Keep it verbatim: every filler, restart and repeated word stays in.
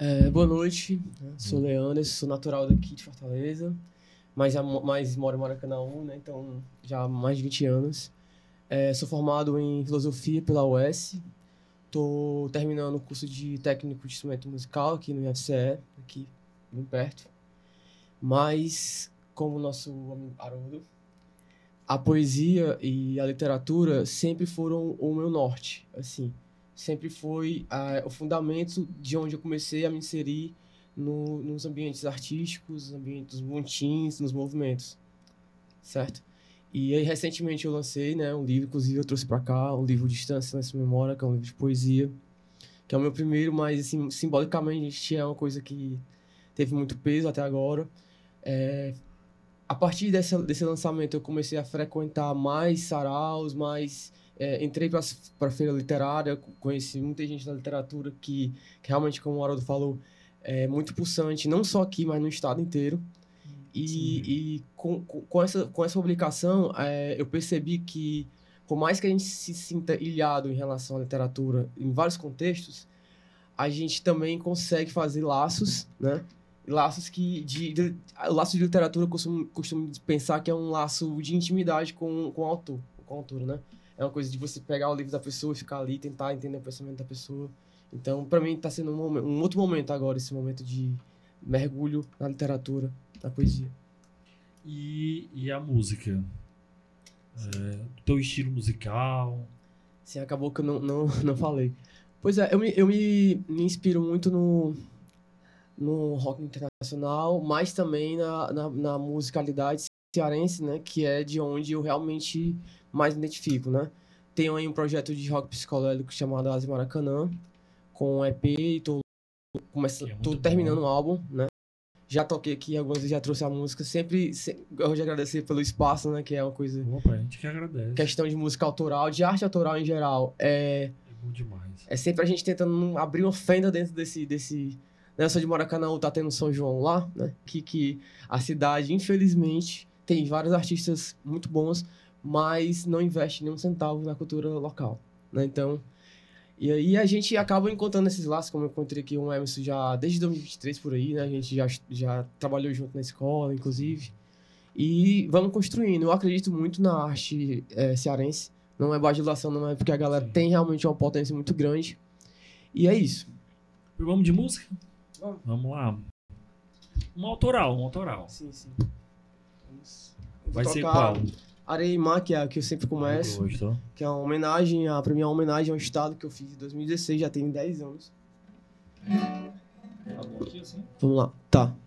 É, boa noite, né? Sou Leandro, sou natural daqui de Fortaleza, mas, já, mo- mas moro em Maracanã, né? Então já há mais de vinte anos. É, sou formado em filosofia pela U E S, estou terminando o curso de técnico de instrumento musical aqui no I F C E, aqui bem perto. Mas, como o nosso amigo Haroldo, a poesia e a literatura sempre foram o meu norte, assim. Sempre foi ah, o fundamento de onde eu comecei a me inserir no, nos ambientes artísticos, nos ambientes montins, nos movimentos, certo? E aí, recentemente, eu lancei, né, um livro, inclusive eu trouxe para cá, um livro Distância, Silêncio e Memória, que é um livro de poesia, que é o meu primeiro, mas, assim, simbolicamente é uma coisa que teve muito peso até agora. É, a partir dessa, desse lançamento, eu comecei a frequentar mais saraus, mais... É, entrei para a feira literária, conheci muita gente da literatura que, que realmente, como o Haroldo falou, é muito pulsante, não só aqui, mas no estado inteiro. E, e com, com, com essa, com essa publicação, é, eu percebi que, por mais que a gente se sinta ilhado em relação à literatura, em vários contextos, a gente também consegue fazer laços, né? Laços que... De, de, o laço de literatura, eu costumo, costumo pensar que é um laço de intimidade com, com o autor, com a autora, né? É uma coisa de você pegar o livro da pessoa e ficar ali, tentar entender o pensamento da pessoa. Então, para mim, está sendo um, momento, um outro momento agora, esse momento de mergulho na literatura, na poesia. E, e a música? É, teu estilo musical? Sim, acabou que eu não, não, não falei. Pois é, eu me, eu me, me inspiro muito no, no rock internacional, mas também na, na, na musicalidade cearense, né? Que é de onde eu realmente mais me identifico, né? Tenho aí um projeto de rock psicodélico chamado Asa Maracanã, com um E P, e tô, começa, É tô terminando o álbum, né? Já toquei aqui, algumas vezes já trouxe a música. Sempre, sempre gosto de agradecer pelo espaço, né? Que é uma coisa... Opa, a gente que agradece. Questão de música autoral, de arte autoral em geral. É, É bom demais. é sempre a gente tentando abrir uma fenda dentro desse... desse né? Eu sou de Maracanã, tá tendo São João lá, né? Que, que a cidade, infelizmente, tem vários artistas muito bons, mas não investe nenhum centavo na cultura local, né? Então... E aí a gente acaba encontrando esses laços, como eu encontrei aqui um Emerson já desde dois mil e vinte e três por aí, né? A gente já, já trabalhou junto na escola, inclusive. E vamos construindo. Eu acredito muito na arte é, cearense. Não é bajulação, não é porque a galera Sim. tem realmente uma potência muito grande. E é isso. Vamos de música? Vamos. Vamos lá. Um autoral, um autoral. Sim, sim. Vamos. Vai ser qual? Areimar, que é a que eu sempre começo. Ah, eu gosto. Que é uma homenagem, a, pra mim é uma homenagem ao estado que eu fiz em dois mil e dezesseis, já tem dez anos. Tá bom aqui assim? Vamos lá. Tá.